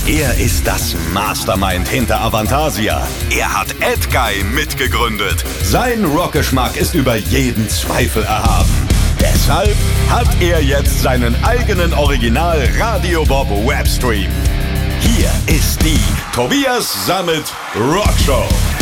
Er ist das Mastermind hinter Avantasia. Er hat Edguy mitgegründet. Sein Rockgeschmack ist über jeden Zweifel erhaben. Deshalb hat er jetzt seinen eigenen Original Radio Bob Webstream. Hier ist die Tobias Sammet Rockshow.